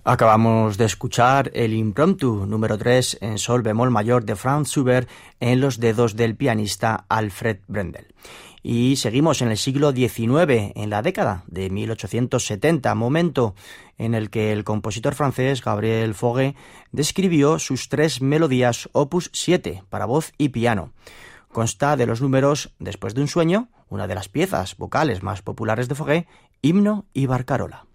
Acabamos de escuchar el Impromptu número 3 en sol bemol mayor de Franz Schubert en los dedos del pianista Alfred Brendel. Y seguimos en el siglo XIX, en la década de 1870, momento en el que el compositor francés Gabriel Fauré describió sus 3 melodías opus 7 para voz y piano. Consta de los números Después de un sueño, una de las piezas vocales más populares de Fauré, Himno y Barcarola.